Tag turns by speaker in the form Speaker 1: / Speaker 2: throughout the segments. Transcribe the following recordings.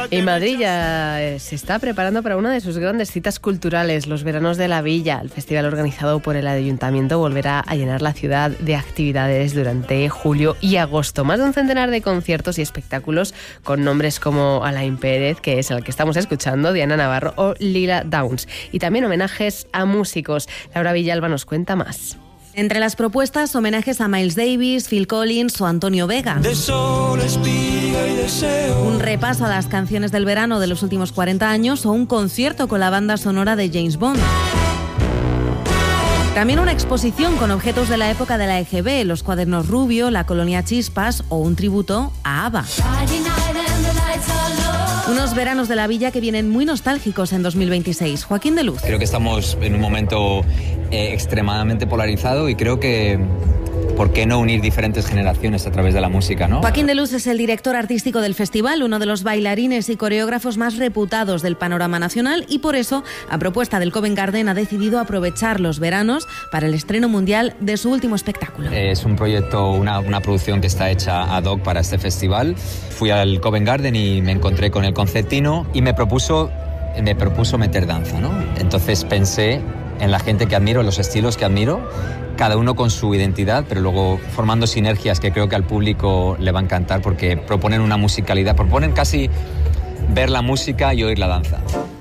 Speaker 1: Y Madrid ya se está preparando para una de sus grandes citas culturales, los Veranos de la Villa. El festival organizado por el Ayuntamiento volverá a llenar la ciudad de actividades durante julio y agosto. Más de un centenar de conciertos y espectáculos con nombres como Alain Pérez, que es el que estamos escuchando, Diana Navarro o Lila Downs. Y también homenajes a músicos. Laura Villalba nos cuenta más.
Speaker 2: Entre las propuestas, homenajes a Miles Davis, Phil Collins o Antonio Vega.
Speaker 3: De sol, espiga y deseo.
Speaker 2: Un repaso a las canciones del verano de los últimos 40 años o un concierto con la banda sonora de James Bond. También una exposición con objetos de la época de la EGB, los cuadernos Rubio, la colonia Chispas o un tributo a ABBA. Unos veranos de la Villa que vienen muy nostálgicos en 2026. Joaquín de Luz.
Speaker 4: Creo que estamos en un momento extremadamente polarizado y creo que ¿por qué no unir diferentes generaciones a través de la música, no?
Speaker 2: Joaquín de Luz es el director artístico del festival, uno de los bailarines y coreógrafos más reputados del panorama nacional y por eso, a propuesta del Covent Garden, ha decidido aprovechar los veranos para el estreno mundial de su último espectáculo.
Speaker 4: Es un proyecto, una producción que está hecha ad hoc para este festival. Fui al Covent Garden y me encontré con el concertino y me propuso meter danza, ¿no? Entonces pensé en la gente que admiro, en los estilos que admiro, cada uno con su identidad, pero luego formando sinergias que creo que al público le va a encantar porque proponen una musicalidad, proponen casi ver la música y oír la danza.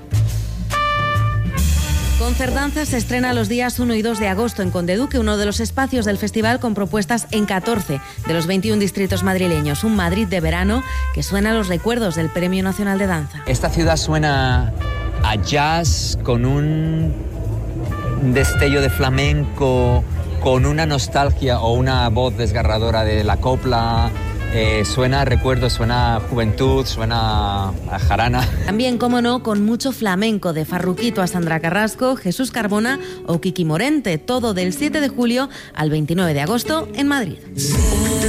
Speaker 2: Concertdanza se estrena los días 1 y 2 de agosto en Conde Duque, uno de los espacios del festival con propuestas en 14 de los 21 distritos madrileños. Un Madrid de verano que suena a los recuerdos del Premio Nacional de Danza.
Speaker 4: Esta ciudad suena a jazz con un destello de flamenco, con una nostalgia o una voz desgarradora de la copla. Suena a recuerdos, suena a juventud, suena a jarana.
Speaker 2: También, cómo no, con mucho flamenco, de Farruquito a Sandra Carrasco, Jesús Carbona o Kiki Morente. Todo del 7 de julio al 29 de agosto en Madrid.